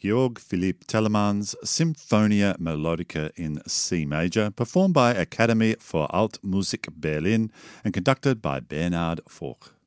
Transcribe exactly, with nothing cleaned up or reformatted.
Georg Philipp Telemann's Symphonia Melodica in C major, performed by Academy für Altmusik Berlin and conducted by Bernhard Foch.